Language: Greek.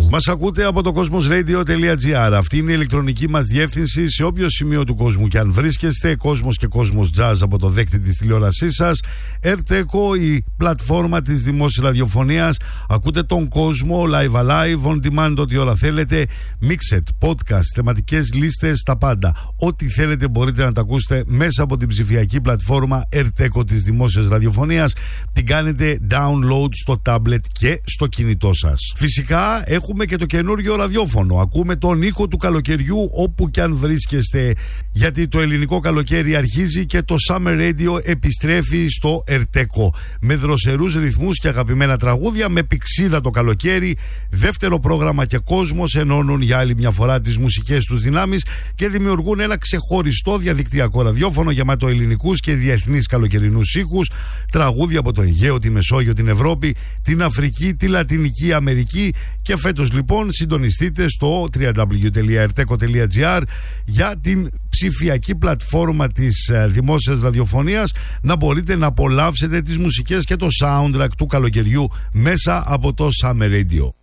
Μας ακούτε από το cosmosradio.gr. Αυτή είναι η ηλεκτρονική μας διεύθυνση σε όποιο σημείο του κόσμου και αν βρίσκεστε. Κόσμος και Κόσμος Jazz από το δέκτη της τηλεόρασής σας. Erteco, η πλατφόρμα της δημόσιας ραδιοφωνίας. Ακούτε τον κόσμο live alive, on demand, ό,τι ώρα θέλετε. Mixed, podcast, θεματικές λίστες, τα πάντα. Ό,τι θέλετε μπορείτε να τα ακούσετε μέσα από την ψηφιακή πλατφόρμα Erteco της δημόσιας ραδιοφωνίας. Την κάνετε download στο tablet και στο κινητό σας. Φυσικά έχουμε και το καινούριο ραδιόφωνο. Ακούμε τον ήχο του καλοκαιριού όπου κι αν βρίσκεστε, γιατί το ελληνικό καλοκαίρι αρχίζει και το Summer Radio επιστρέφει στο Erteco με δροσερούς ρυθμούς και αγαπημένα τραγούδια, με πηξίδα το καλοκαίρι. Δεύτερο πρόγραμμα και κόσμος ενώνουν για άλλη μια φορά τις μουσικές τους δυνάμεις και δημιουργούν ένα ξεχωριστό διαδικτυακό ραδιόφωνο γεμάτο ελληνικούς και διεθνείς καλοκαιρινούς ήχους, τραγούδια από το Αιγαίο, τη Μεσόγειο, την Ευρώπη, την Αφρική, τη Λατινική Αμερική. Και φέτος λοιπόν συντονιστείτε στο www.erteco.gr για την ψηφιακή πλατφόρμα της δημόσιας ραδιοφωνίας, να μπορείτε να απολαύσετε τις μουσικές και το soundtrack του καλοκαιριού μέσα από το Summer Radio.